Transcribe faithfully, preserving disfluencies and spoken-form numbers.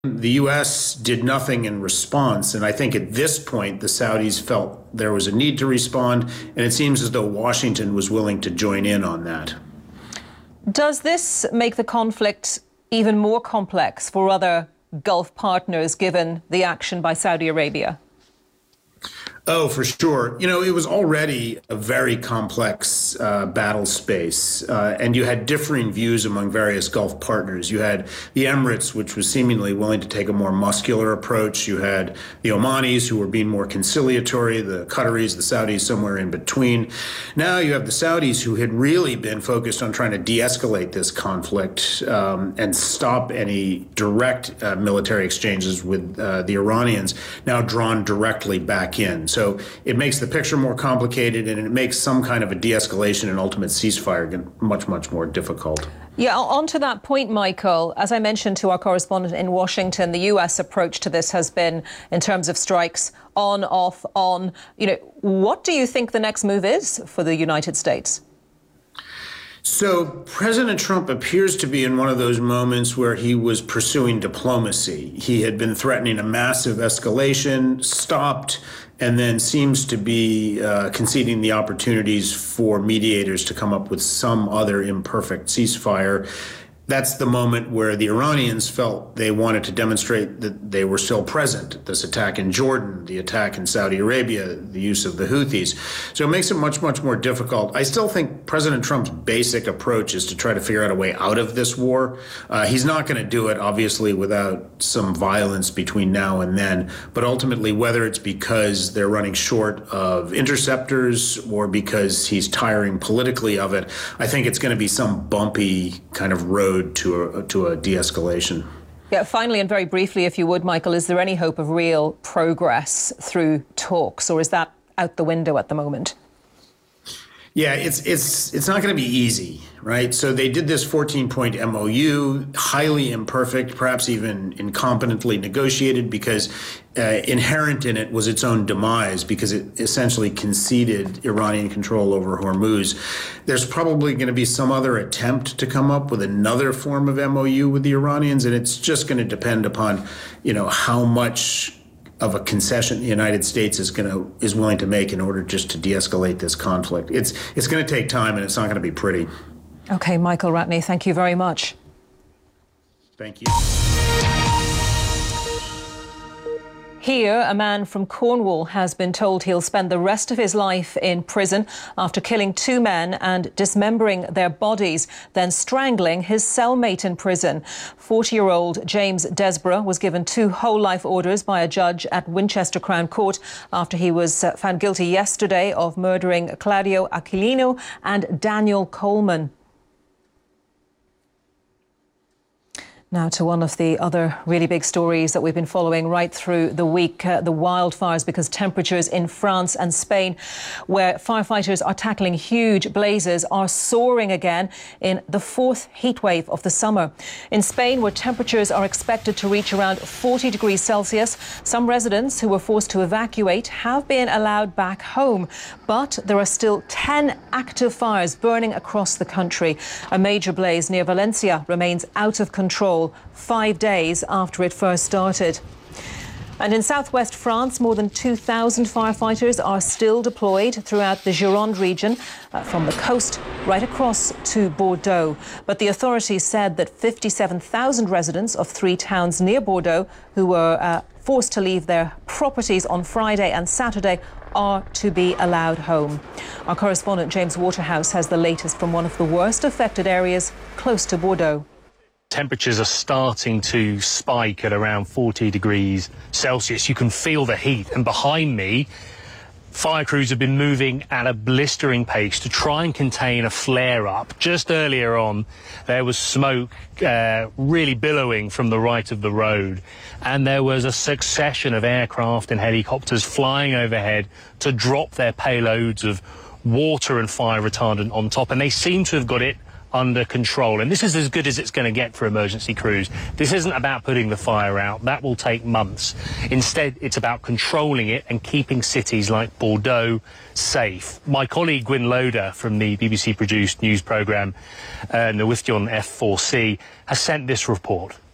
The U S did nothing in response, and I think at this point the Saudis felt there was a need to respond, and it seems as though Washington was willing to join in on that. Does this make the conflict even more complex for other Gulf partners, given the action by Saudi Arabia? Oh, for sure. You know, it was already a very complex uh, battle space, uh, and you had differing views among various Gulf partners. You had the Emirates, which was seemingly willing to take a more muscular approach. You had the Omanis, who were being more conciliatory, the Qataris, the Saudis, somewhere in between. Now you have the Saudis, who had really been focused on trying to de-escalate this conflict um, and stop any direct uh, military exchanges with uh, the Iranians, now drawn directly back in. So it makes the picture more complicated, and it makes some kind of a de-escalation and ultimate ceasefire much, much more difficult. Yeah, on to that point, Michael, as I mentioned to our correspondent in Washington, the U S approach to this has been, in terms of strikes, on, off, on. You know, what do you think the next move is for the United States? So President Trump appears to be in one of those moments where he was pursuing diplomacy. He had been threatening a massive escalation, stopped, and then seems to be uh, conceding the opportunities for mediators to come up with some other imperfect ceasefire. That's the moment where the Iranians felt they wanted to demonstrate that they were still present. This attack in Jordan, the attack in Saudi Arabia, the use of the Houthis. So it makes it much, much more difficult. I still think President Trump's basic approach is to try to figure out a way out of this war. Uh, he's not going to do it, obviously, without some violence between now and then. But ultimately, whether it's because they're running short of interceptors or because he's tiring politically of it, I think it's going to be some bumpy kind of road to a, to a de-escalation. Yeah, finally, and very briefly, if you would, Michael, is there any hope of real progress through talks, or is that out the window at the moment? Yeah, it's it's it's not going to be easy, right? So they did this fourteen-point M O U, highly imperfect, perhaps even incompetently negotiated, because uh, inherent in it was its own demise, because it essentially conceded Iranian control over Hormuz. There's probably going to be some other attempt to come up with another form of M O U with the Iranians, and it's just going to depend upon, you know, how much of a concession the United States is going to is willing to make in order just to de-escalate this conflict. It's it's going to take time, and it's not going to be pretty. Okay, Michael Ratney, thank you very much. Thank you. Here, a man from Cornwall has been told he'll spend the rest of his life in prison after killing two men and dismembering their bodies, then strangling his cellmate in prison. forty-year-old James Desborough was given two whole-life orders by a judge at Winchester Crown Court after he was found guilty yesterday of murdering Claudio Aquilino and Daniel Coleman. Now to one of the other really big stories that we've been following right through the week, uh, the wildfires, because temperatures in France and Spain, where firefighters are tackling huge blazes, are soaring again in the fourth heat wave of the summer. In Spain, where temperatures are expected to reach around forty degrees Celsius, some residents who were forced to evacuate have been allowed back home. But there are still ten active fires burning across the country. A major blaze near Valencia remains out of control five days after it first started. And in southwest France, more than two thousand firefighters are still deployed throughout the Gironde region, uh, from the coast right across to Bordeaux. But the authorities said that fifty-seven thousand residents of three towns near Bordeaux who were uh, forced to leave their properties on Friday and Saturday are to be allowed home. Our correspondent James Waterhouse has the latest from one of the worst affected areas close to Bordeaux. Temperatures are starting to spike at around forty degrees Celsius. You can feel the heat, and behind me, fire crews have been moving at a blistering pace to try and contain a flare-up. Just earlier on, there was smoke uh, really billowing from the right of the road, and there was a succession of aircraft and helicopters flying overhead to drop their payloads of water and fire retardant on top, and they seem to have got it under control. And this is as good as it's going to get for emergency crews. This isn't about putting the fire out. That will take months. Instead, it's about controlling it and keeping cities like Bordeaux safe. My colleague Gwyn Loader from the B B C-produced news programme uh, Newyddion F four C has sent this report.